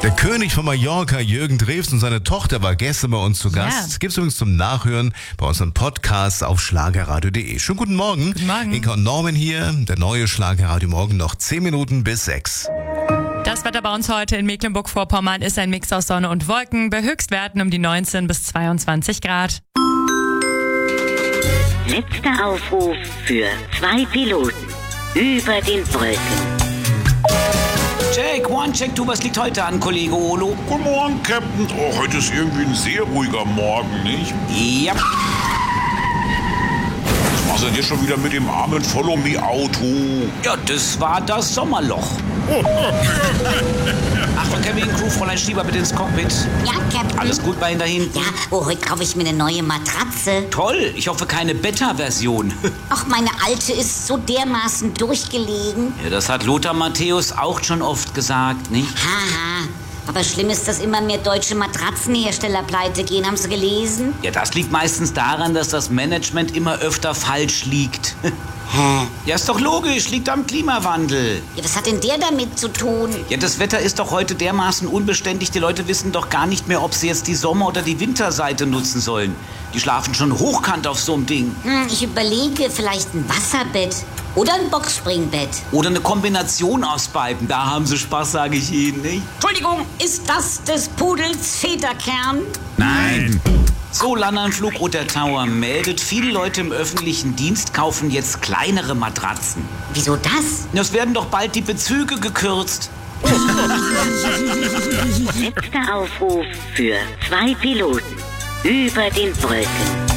Der König von Mallorca, Jürgen Drews, und seine Tochter war gestern bei uns zu Gast. Ja. Gibt's übrigens zum Nachhören bei unseren Podcasts auf schlagerradio.de. Schönen guten Morgen. Guten Morgen. Inka und Norman hier. Der neue Schlagerradio morgen noch 10 Minuten bis 6. Das Wetter bei uns heute in Mecklenburg-Vorpommern ist ein Mix aus Sonne und Wolken bei Höchstwerten um die 19 bis 22 Grad. Letzter Aufruf für 2 Piloten über den Wolken. Check, one, check, du, was liegt heute an, Kollege Olo? Guten Morgen, Captain. Oh, heute ist irgendwie ein sehr ruhiger Morgen, nicht? Ja. Was machst du denn jetzt schon wieder mit dem armen Follow-Me-Auto? Ja, das war das Sommerloch. Achtung, Kevin, Crew, Fräulein Schieber, bitte ins Cockpit. Ja, Captain. Alles gut bei Ihnen da hinten? Ja, heute kaufe ich mir eine neue Matratze. Toll, ich hoffe keine Beta-Version. Ach, meine alte ist so dermaßen durchgelegen. Ja, das hat Lothar Matthäus auch schon oft gesagt, nicht? Haha. Aber schlimm ist, dass immer mehr deutsche Matratzenhersteller pleite gehen. Haben Sie gelesen? Ja, das liegt meistens daran, dass das Management immer öfter falsch liegt. Hä? Ja, ist doch logisch, liegt am Klimawandel. Ja, was hat denn der damit zu tun? Ja, das Wetter ist doch heute dermaßen unbeständig, die Leute wissen doch gar nicht mehr, ob sie jetzt die Sommer- oder die Winterseite nutzen sollen. Die schlafen schon hochkant auf so einem Ding. Ich überlege, vielleicht ein Wasserbett oder ein Boxspringbett. Oder eine Kombination aus beiden, da haben sie Spaß, sage ich Ihnen, nicht? Entschuldigung, ist das des Pudels Federkern? Nein. So, Landernflug Roter Tower meldet, viele Leute im öffentlichen Dienst kaufen jetzt kleinere Matratzen. Wieso das? Es werden doch bald die Bezüge gekürzt. Letzter Aufruf für 2 Piloten über den Wolken.